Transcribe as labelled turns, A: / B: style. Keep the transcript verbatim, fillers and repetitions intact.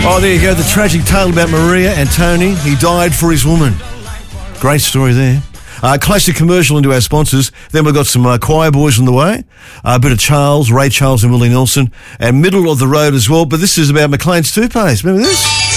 A: Oh, there you go. The tragic tale about Maria and Tony. He died for his woman. Great story there. Uh, classic commercial into our sponsors. Then we've got some uh, choir boys on the way. Uh, a bit of Charles, Ray Charles and Willie Nelson. And middle of the road as well. But this is about McLean's toothpaste. Remember this?